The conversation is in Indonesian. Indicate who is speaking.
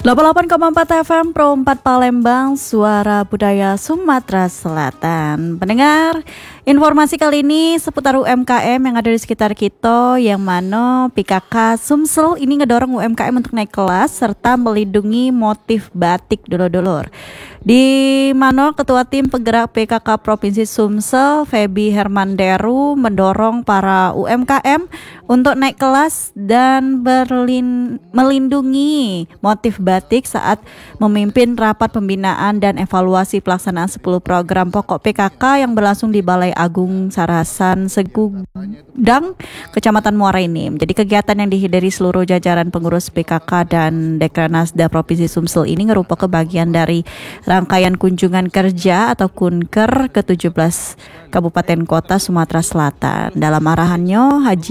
Speaker 1: 88,4 FM Pro 4 Palembang, suara budaya Sumatera Selatan. Pendengar, informasi kali ini seputar UMKM yang ada di sekitar kita, yang mana PKK Sumsel ini ngedorong UMKM untuk naik kelas serta melindungi motif batik dulur-dulur. Di mana Ketua Tim Penggerak PKK Provinsi Sumsel, Feby Hermanderu, mendorong para UMKM untuk naik kelas dan melindungi motif batik saat memimpin rapat pembinaan dan evaluasi pelaksanaan 10 program pokok PKK yang berlangsung di Balai Agung Sarasan Segudang, Kecamatan Muara ini. Jadi kegiatan yang dihadiri seluruh jajaran pengurus PKK dan Dekranasda Provinsi Sumsel ini merupakan bagian dari rangkaian kunjungan kerja atau Kunker ke-17 Kabupaten Kota Sumatera Selatan. Dalam arahannya, Haji